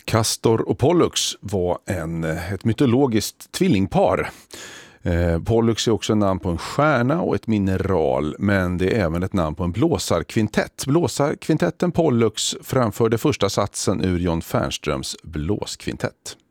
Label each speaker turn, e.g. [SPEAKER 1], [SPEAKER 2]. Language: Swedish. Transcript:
[SPEAKER 1] Castor och Pollux var ett mytologiskt tvillingpar. Pollux är också en namn på en stjärna och ett mineral, men det är även ett namn på en blåsarkvintett. Blåsarkvintetten Pollux framförde första satsen ur John Fernströms blåskvintett.